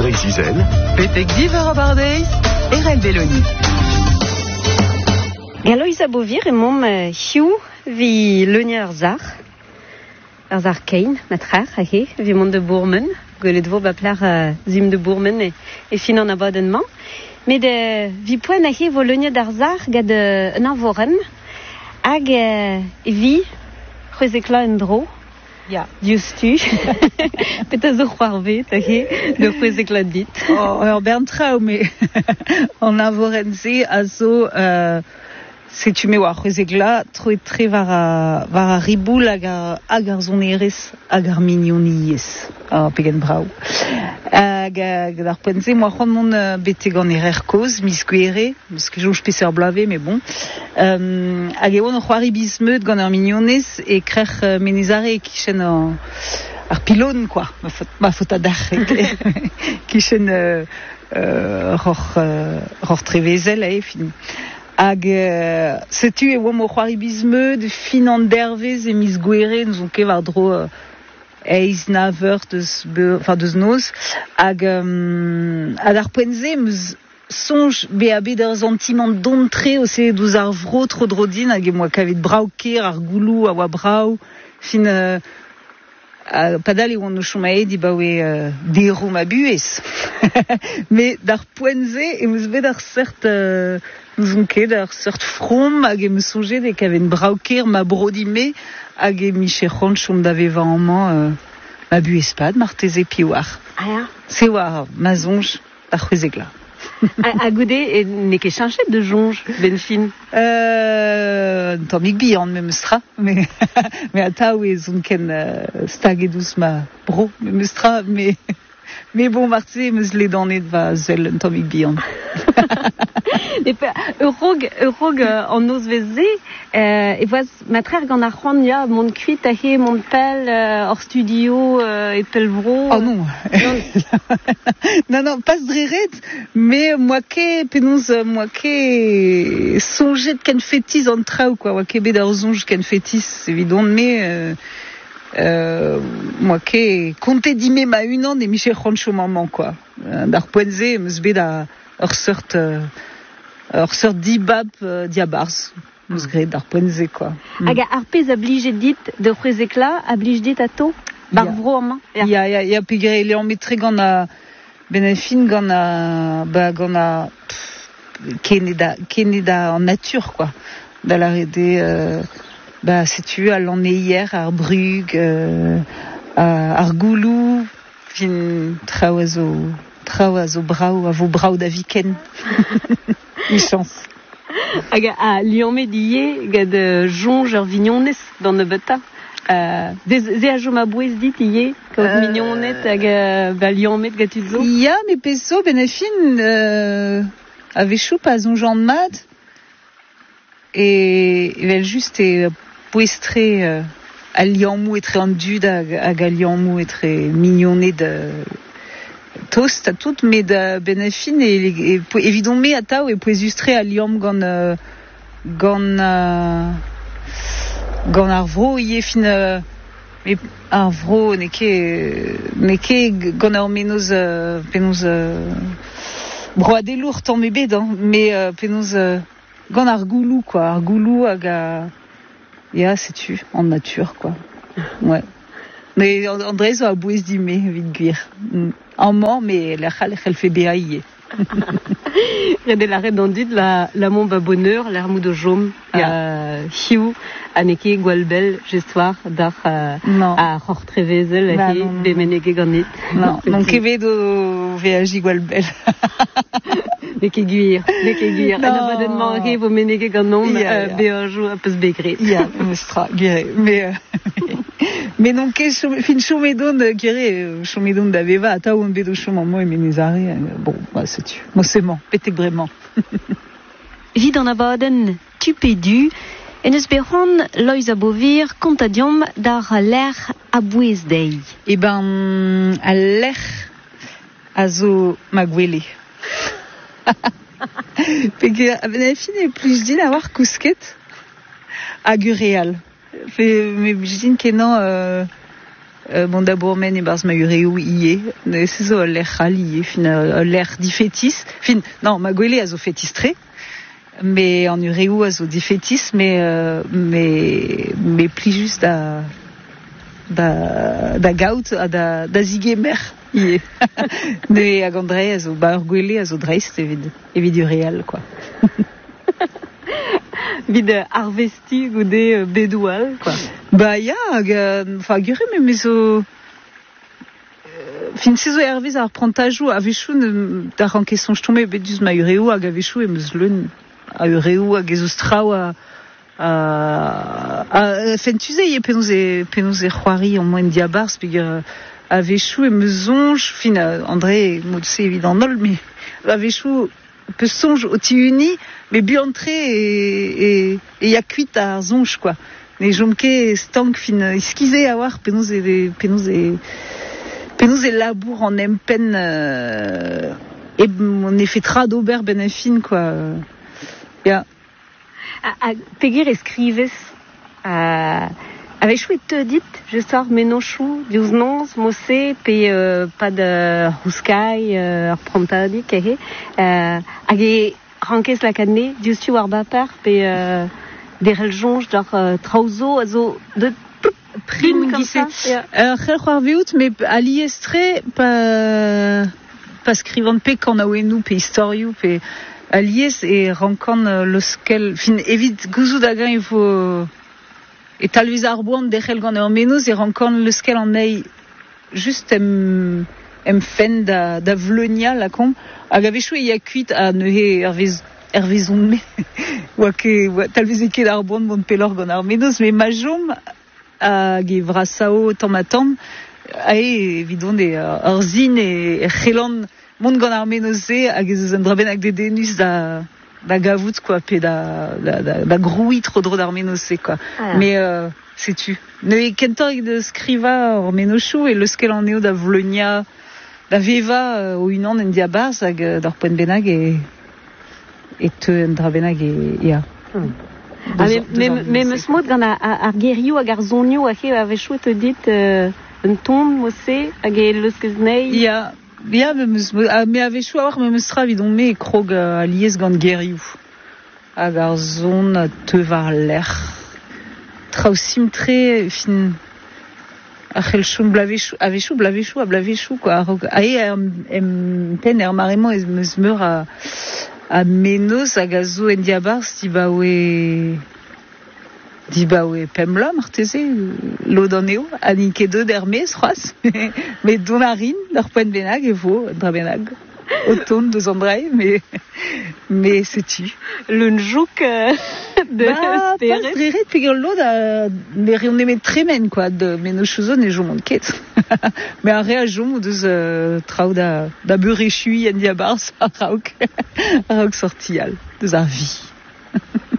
Bardeiz-Izel. Petek diver a Bardeiz, Erel Belloni. Et alors, Isabovir et mon hiu vi leunier ar zar kein, matrar, vi mon de Bourmen, golet vo baplar zim de Bourmen et fin an abonnement. Mais de vi poen vo leunier d'ar gad un avoren, hag vi, c'hwezekla en dro, Ja. Justu. Peut-être zo c'hoarve, de c'hwezekla dit. Alors Berntrau, mais en avorenze, azo, se tu me war c'hwezekla, tre var a riboul hag ar zonerez hag ar mignoniez, pegen brau. Hag ar poenze, moi c'hoant mon bete gant er koz, mis gwere, parce que j'ouch peser blave, mais bon. Hag e oan c'hoari bismeut gant ar mignonez, e krech menezare kichen ar pilon, quoi. Ma faute à d'arrêt. Kichen ror trevezel, fin. Hag, setu e oam o c'hoari bismeut, fin an dervez e mis gwere, nous on kev ar dro eiz naver deus noz, hag ar poenze meus sonj be a bet ur sentiment dontre o se douz ar vro tro drodin hag e moa kavet brau ker ar goulou a oa brau fin padal e oan no chomae di ba oe dero ma buez. Me d'ar poenze e meus bet ar sert nous on ket ar sert from hag e meus sonje de kavet brau ker ma brodime hag e miche c'hant chom da veva an man ma buez pad marteze pi war. Ah ja. Se war ma zonj ar c'hwezekla. A goude ne ket chanchet de jonge, ben fin. Tammig bihan me meustra, me ataou e zon ken stag edous ma bro me meustra, me bon marteze meus ledanet va zel un tammig bihan. Eurog an oz veze, e voaz matrer gant ar c'hoant ya mont kuit a he mont pel hor studio e pel vro. Oh non. Non, pas dreret, mais moi ke sonjet ken fetiz an traoù, quoi. Moi ke bet ar zonj ken fetiz, évident, mais moi ke konte dime ma unan e miche c'hant maman, quoi. D'ar poenze, meus bet ur sort dibab diabarz. Meus gret d'ar poenze, quoi. Hag ar pez a blije dit de c'hwezekla, a blije dit a to? Bar vro an man? Ya pegre ele an metre gant a benefin gant a kenet en nature, quoi. Da la rede setu a l'an hier ar brug, ar goulou, fin traoù a zo brau, a vo brau da viken. Une chance. Hag a liamet ie gad jonge ur vignonez d'an nebeta. Ze a jo ma bouez dit ie, kaout mignonet hag liamet gatuit zo. Ya, me peso benefin a vechou pa zonj an mat e vel just e pouestre a liamou etre an dud hag a liamou etre mignonet toast a tout, mais de benefin et évidemment me ataou e pouezustre a liam gant ar vro ie fin ar vro ne ket gant ar menoz broadelour tamm e bet, mais penoz gant ar goulou, quoi. Ar goulou hag ya, setu, en nature, quoi. Ouais. Mais André zo a bouez dime evit gwir. En mort, mais la c'hell fait béa ie. Red la red an dud la mont ba bonheur, l'ar mou de jom, hiu, aneke gwalbel, gestoir, d'ar a c'hor trevezel, be menege ganit. Non, kevet o veaji gwalbel. Neke gwir. An abonnement ake vo menege ganom, be un jour a peus begret. Ya, meustra, gwire. Mais non ket fin chomedon gire chomedon da veva ataou un bet o chom an mo e menezare. Bon, setu. Mossement, petek bremañ. Vid an abadenn tupedu, en eus behon loiz a bovir kontadiom d'ar l'er a bouez dei. E ben, a l'er a zo ma gwele. Peke a benefin e plus din a war kousket hag ur real. Me din kenan Mon Bourmen et Bars Mayureu ié, c'est ça l'air rallié, l'air diffétis, non, ma gueule a zo fétistré, mais en Ureu a zo diffétis, mais plus juste da gaut, da zigemer ié. Ne a gandre a zo bar gueule a zo dreist evid réel quoi. Vid harvesti goude bedoual quoi. Bah ya, enfin gure mais zo fin se zo ervez ar prantajou a vechou da rankeson chtombe bedus ma ureu hag a vechou e meus leun a ureu hag ezo strao a fentuze ye penaos e c'hoari an moen diabars pe a vechou e meus onj fin André modse evident nol mais a vechou peu songe au tiuni mais buantré et ya kuit ar zonj quoi. Ne jomke stank fin iskize a war penaos e labour en empen et on est fait trad ober ben fin quoi. Ya. A peger escrives avec chou et te dit je sors menochou dioznans mosse pe pas de huskai arprantadi kehe age rankes la canne diustu war bapar pe des reljonges genre trauzo azo de prime comme ça. Khel khoarveout mais à liestre pas scrivant pe quand a nous pe historiou pe à lies et rankan le skel fin evit gouzou dagan il faut et talvez arbouan de khel gant en menos et rankan le skel en ei juste em fen da vlonia la com agavechou ya kuit a nehe hervezon me ou talvez eke d'arbouan mon pelor gant en menos mais majom hag e vrasao tamatam ae evidon ur zin e c'helan mont gant ar menoze hag eus an draben hag de denus da gavout quoi pe da grouit tro d'ar menoze quoi. Mais sais-tu ne kentor de skriva ur menochou et le skel an eo da vlonia da veva o unan en diabars hag d'ar poen benag et te en drabenag ya. Mais meus mod gant ar gerioù hag ar zonioù a vechou te dit un ton mosse hag e leuskez nei. Ya, mais a vechou a war meus tra vidon me krog a liez gant gerioù hag ar zon te var l'er traoù simtre fin a c'hellchoum blavechou quoi ae em pen maremment ez meus meur a menos hag a zo en diabars dibaoe pemla marteze lo dan eo anin ket deud mes c'hoaz mais don a rin d'ar poen benag e vo dra benag o ton deus an drai mais sais-tu le njouk de pas dreret pe gant lo da mais on emet tremen quoi de menochouzo ne jomont ket mais a re a jom o deus traoù da beurrechui en diabars a raok sortial deus ar vi